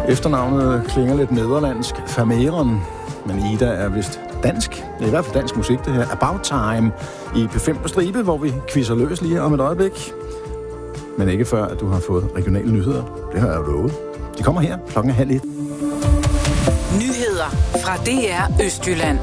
Efternavnet klinger lidt nederlandsk. Vermeeren. Men Ida er vist dansk. Det er i hvert fald dansk musik, det her. About Time i P5 på stribe, hvor vi quizzer løs lige om et øjeblik. Men ikke før, at du har fået regionale nyheder. Det har jeg jo lovet. De kommer her 12:30. Nyheder fra DR Østjylland.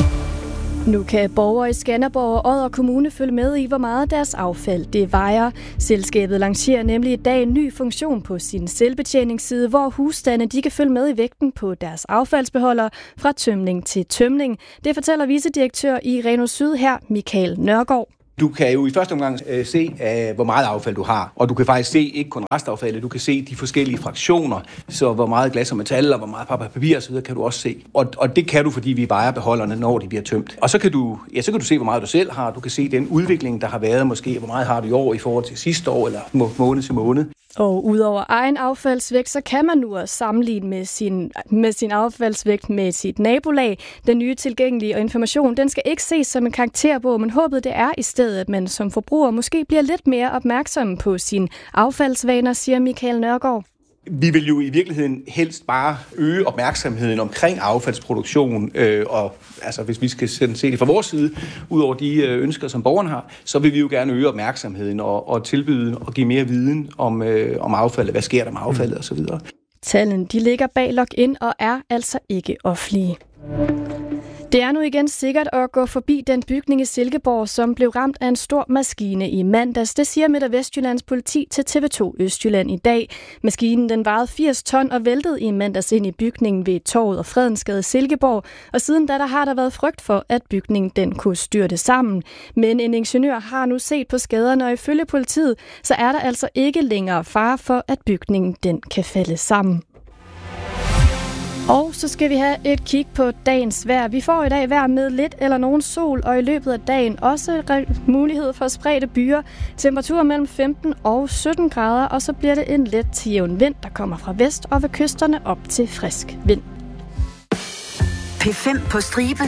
Nu kan borgere i Skanderborg og Odder Kommune følge med i, hvor meget deres affald det vejer. Selskabet lancerer nemlig i dag en ny funktion på sin selvbetjeningsside, hvor husstande de kan følge med i vægten på deres affaldsbeholder fra tømning til tømning. Det fortæller vicedirektør i Reno Syd her, Michael Nørgaard. Du kan jo i første omgang se, hvor meget affald du har, og du kan faktisk se ikke kun restaffaldet, du kan se de forskellige fraktioner, så hvor meget glas og metal og hvor meget papir og så videre kan du også se. Og det kan du, fordi vi vejer beholderne, når de bliver tømt. Og så kan du se, hvor meget du selv har. Du kan se den udvikling, der har været måske, hvor meget har du i år i forhold til sidste år eller måned til måned. Og udover egen affaldsvægt, så kan man nu også sammenligne med sin affaldsvægt med sit nabolag. Den nye tilgængelige information, den skal ikke ses som en karakterbog, men håbet det er i stedet, at man som forbruger måske bliver lidt mere opmærksom på sine affaldsvaner, siger Michael Nørgaard. Vi vil jo i virkeligheden helst bare øge opmærksomheden omkring affaldsproduktion, og altså hvis vi skal se det fra vores side, ud over de ønsker, som borgerne har, så vil vi jo gerne øge opmærksomheden og tilbyde og give mere viden om affaldet, hvad sker der med affaldet osv. Tallene de ligger bag login og er altså ikke offentlige. Det er nu igen sikkert at gå forbi den bygning i Silkeborg, som blev ramt af en stor maskine i mandags. Det siger Midt- og Vestjyllands politi til TV2 Østjylland i dag. Maskinen den vejede 80 ton og væltede i mandags ind i bygningen ved Torvet og Fredensgade i Silkeborg. Og siden da har der været frygt for, at bygningen den kunne styrte sammen. Men en ingeniør har nu set på skaderne, og ifølge politiet, så er der altså ikke længere fare for, at bygningen den kan falde sammen. Og så skal vi have et kig på dagens vejr. Vi får i dag vejr med lidt eller nogen sol, og i løbet af dagen også mulighed for spredte byer. Temperaturer mellem 15 og 17 grader, og så bliver det en let til jævn vind, der kommer fra vest og ved kysterne op til frisk vind. P5 på stribe.